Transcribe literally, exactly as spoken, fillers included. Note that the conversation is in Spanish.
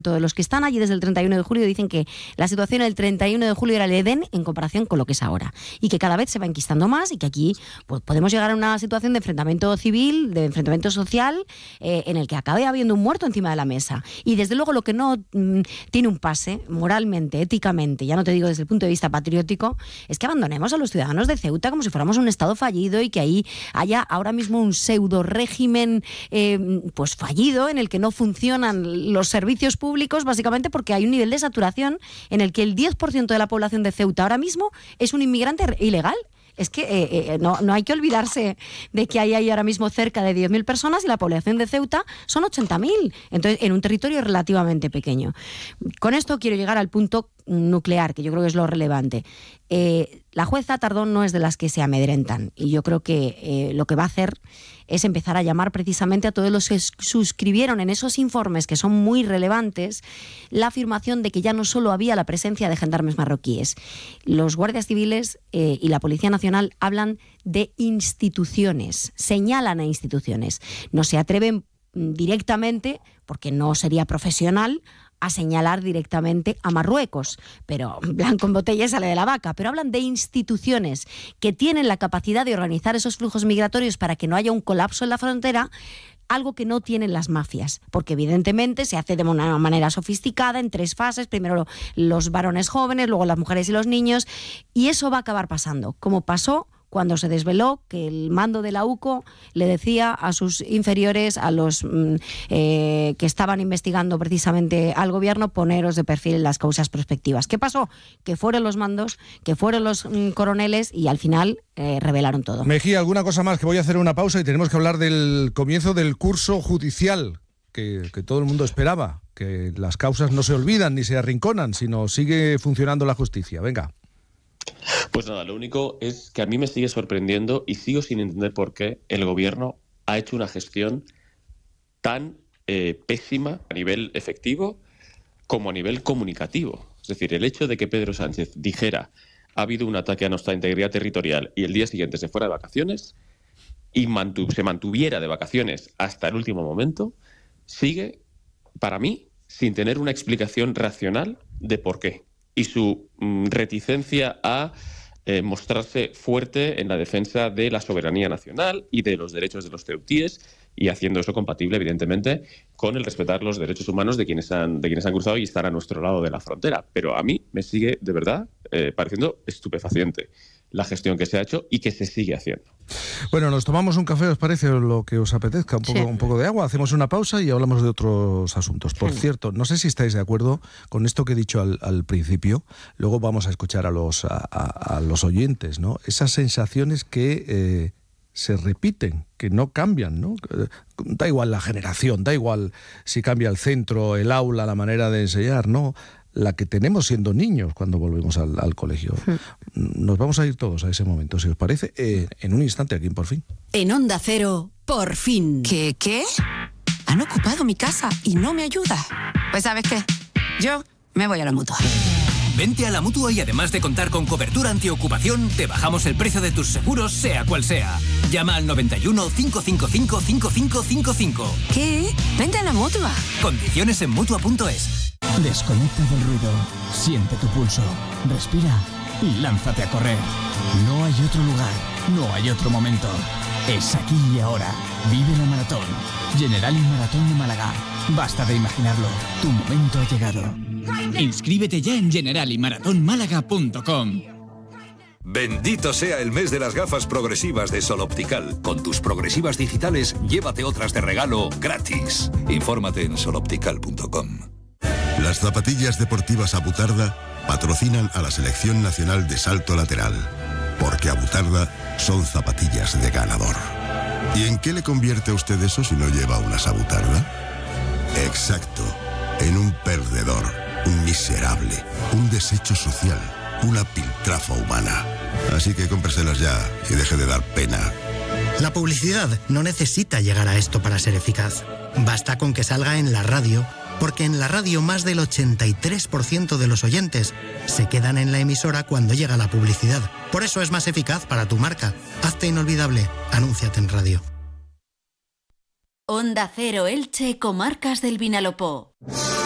Todos los que están allí desde el treinta y uno de julio dicen que la situación el treinta y uno de julio era el Edén en comparación con lo que es ahora, y que cada vez se va enquistando más y que aquí pues, podemos llegar a una situación de enfrentamiento civil, de enfrentamiento social, eh, en el que acabe habiendo un muerto encima de la mesa. Y desde luego lo que no mm, tiene un pase moralmente, éticamente, ya no te digo desde el punto de vista patriótico, es que abandonemos a los ciudadanos de Ceuta como si fuéramos un estado fallido y que ahí haya ahora mismo un pseudo régimen eh, pues fallido en el que no funcionan los servicios públicos, básicamente porque hay un nivel de saturación en el que el diez por ciento de la población de Ceuta ahora mismo es un inmigrante ilegal. Es que eh, eh, no, no hay que olvidarse de que hay ahí ahora mismo cerca de diez mil personas y la población de Ceuta son ochenta mil, entonces en un territorio relativamente pequeño. Con esto quiero llegar al punto nuclear, que yo creo que es lo relevante. Eh, la jueza Tardón no es de las que se amedrentan, y yo creo que eh, lo que va a hacer es empezar a llamar precisamente a todos los que suscribieron en esos informes, que son muy relevantes, la afirmación de que ya no solo había la presencia de gendarmes marroquíes. Los guardias civiles eh, y la Policía Nacional hablan de instituciones, señalan a instituciones. No se atreven directamente, porque no sería profesional, a señalar directamente a Marruecos, pero blanco en botella sale de la vaca, pero hablan de instituciones que tienen la capacidad de organizar esos flujos migratorios para que no haya un colapso en la frontera, algo que no tienen las mafias, porque evidentemente se hace de una manera sofisticada, en tres fases, primero los varones jóvenes, luego las mujeres y los niños, y eso va a acabar pasando, como pasó cuando se desveló que el mando de la U C O le decía a sus inferiores, a los mm, eh, que estaban investigando precisamente al gobierno, poneros de perfil en las causas prospectivas. ¿Qué pasó? Que fueron los mandos, que fueron los mm, coroneles y al final eh, revelaron todo. Mejía, ¿alguna cosa más? Que voy a hacer una pausa y tenemos que hablar del comienzo del curso judicial que, que todo el mundo esperaba, que las causas no se olvidan ni se arrinconan, sino sigue funcionando la justicia. Venga. Pues nada, lo único es que a mí me sigue sorprendiendo y sigo sin entender por qué el gobierno ha hecho una gestión tan eh, pésima a nivel efectivo como a nivel comunicativo. Es decir, el hecho de que Pedro Sánchez dijera ha habido un ataque a nuestra integridad territorial y el día siguiente se fuera de vacaciones y mantu- se mantuviera de vacaciones hasta el último momento, sigue, para mí, sin tener una explicación racional de por qué. Y su mm, reticencia a eh, mostrarse fuerte en la defensa de la soberanía nacional y de los derechos de los ceutíes, y haciendo eso compatible, evidentemente, con el respetar los derechos humanos de quienes han, de quienes han cruzado y están a nuestro lado de la frontera. Pero a mí me sigue, de verdad, eh, pareciendo estupefaciente la gestión que se ha hecho y que se sigue haciendo. Bueno, nos tomamos un café, ¿os parece? O lo que os apetezca, un poco, sí. un poco de agua, hacemos una pausa y hablamos de otros asuntos. Por sí. cierto, no sé si estáis de acuerdo con esto que he dicho al, al principio, luego vamos a escuchar a los, a, a, a los oyentes, ¿no? Esas sensaciones que eh, se repiten, que no cambian, ¿no? Da igual la generación, da igual si cambia el centro, el aula, la manera de enseñar, ¿no? La que tenemos siendo niños cuando volvemos al, al colegio. Nos vamos a ir todos a ese momento, si os parece, eh, en un instante aquí en Por Fin. En Onda Cero, Por Fin. ¿Qué, qué? Han ocupado mi casa y no me ayuda. Pues ¿sabes qué? Yo me voy a la Mutua. Vente a la Mutua y además de contar con cobertura antiocupación, te bajamos el precio de tus seguros, sea cual sea. Llama al noventa y uno, cinco cinco cinco, cinco cinco cinco cinco. ¿Qué? Vente a la Mutua. Condiciones en Mutua punto es. Desconecta del ruido, siente tu pulso, respira y lánzate a correr. No hay otro lugar, no hay otro momento. Es aquí y ahora. Vive la maratón. Generali Maratón de Málaga. Basta de imaginarlo. Tu momento ha llegado. Inscríbete ya en generali maratón málaga punto com. Bendito sea el mes de las gafas progresivas de Sol Optical. Con tus progresivas digitales, llévate otras de regalo gratis. Infórmate en sol optical punto com. Las zapatillas deportivas Abutarda patrocinan a la Selección Nacional de Salto Lateral, porque Abutarda son zapatillas de ganador. ¿Y en qué le convierte a usted eso si no lleva unas Abutarda? Exacto, en un perdedor, un miserable, un desecho social, una piltrafa humana. Así que cómpreselas ya y deje de dar pena. La publicidad no necesita llegar a esto para ser eficaz. Basta con que salga en la radio, porque en la radio más del ochenta y tres por ciento de los oyentes se quedan en la emisora cuando llega la publicidad. Por eso es más eficaz para tu marca. Hazte inolvidable. Anúnciate en radio. Onda Cero Elche, Comarcas del Vinalopó.